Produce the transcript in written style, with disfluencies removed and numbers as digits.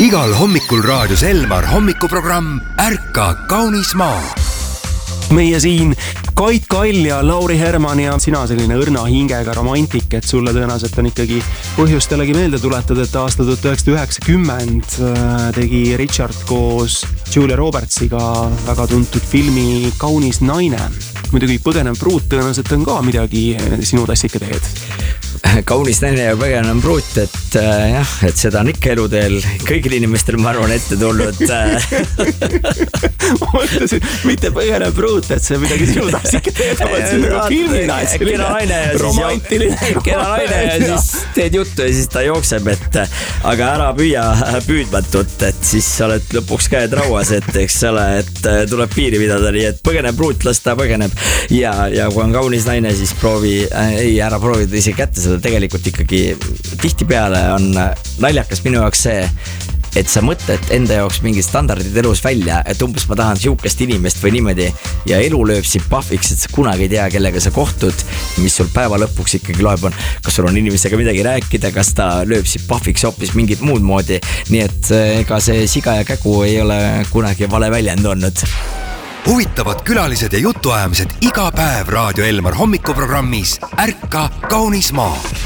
Igal hommikul raadios Elmar hommikuprogramm Ärka kaunis maa. Meie siin Kait Kall ja Lauri Herman ja sina selline õrna hingega romantik, et sulle tõenäoliselt on ikkagi põhjustelegi meelde tuletada, et aasta 1990 tegi Richard koos Julia Robertsiga väga tuntud filmi Kaunis naine. Muidugi Põgenev pruut tõenäoliselt on ka midagi sinu tassike teed. Kaunis naine ja põgenev pruut, et jah, et seda on ikka eluteel kõigil inimestel, ma arvan, ette tulnud. Ma mõtlesin, mitte põgenev pruut, et see midagi sinu tassike teed, vaid see nagu filmina, et selline romantiline. Kena naine ja siis teed juttu ja siis ta jookseb, et aga ära püüa püüdmatut, et siis sa oled lõpuks käed rauas, et eks ole, et tuleb piiri pidada, nii et põgenev pruut, las ta põgeneb. Ja kui on kaunis naine, siis ära proovida ise kätte seda. Tegelikult ikkagi tihtipeale on naljakas minu jaoks see, et sa mõtled enda jaoks mingid standardid elus välja, et umbes ma tahan siukest inimest või niimoodi ja elu lööb sind pahviks, et sa kunagi ei tea, kellega sa kohtud, mis sul päeva lõpuks ikkagi loeb on, kas sul on inimesega midagi rääkida, kas ta lööb sind pahviks hoopis mingit muud moodi, nii et ega see siga ja kägu ei ole kunagi vale väljend olnud. Huvitavad külalised ja jutuajamised iga päev Raadio Elmar hommikuprogrammis Ärka kaunis maa.